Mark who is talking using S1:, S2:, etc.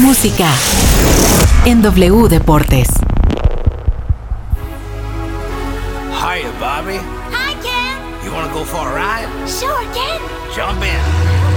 S1: música en W Deportes.
S2: Hiya, Bobby.
S3: Hi, Ken.
S2: You wanna go for a ride?
S3: Sure, Ken.
S2: Jump in.